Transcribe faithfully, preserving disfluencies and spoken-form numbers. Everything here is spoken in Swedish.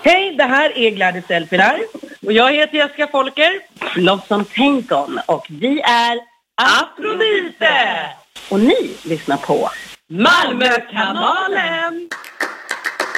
Hej, det här är Gladys Elfinar. Och jag heter Jessica Folker. Blossom Tainton. Och vi är Afrodite. Och ni lyssnar på Malmökanalen.